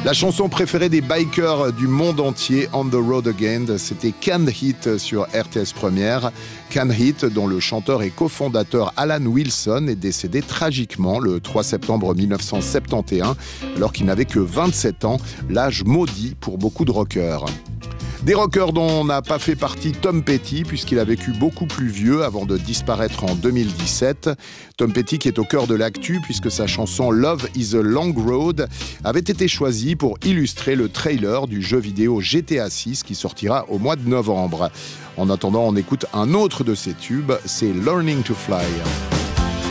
La chanson préférée des bikers du monde entier, On the Road Again, c'était Canned Heat sur RTS Première. Canned Heat, dont le chanteur et cofondateur Alan Wilson est décédé tragiquement le 3 septembre 1971, alors qu'il n'avait que 27 ans, l'âge maudit pour beaucoup de rockers. Des rockers dont n'a pas fait partie Tom Petty, puisqu'il a vécu beaucoup plus vieux avant de disparaître en 2017. Tom Petty qui est au cœur de l'actu, puisque sa chanson Love is a Long Road avait été choisie pour illustrer le trailer du jeu vidéo GTA 6 qui sortira au mois de novembre. En attendant, on écoute un autre de ses tubes, c'est Learning to Fly.